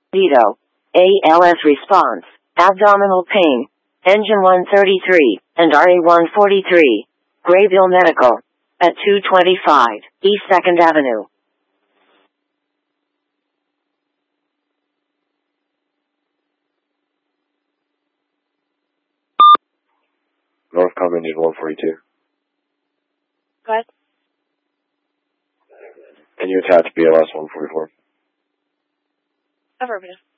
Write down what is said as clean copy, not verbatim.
Vito. ALS response. Abdominal pain. Engine 133 and RA143. Graybill Medical. At 225 East 2nd Avenue. Northcom Engine 142. Go ahead. Can you attach BLS 144? Affirmative.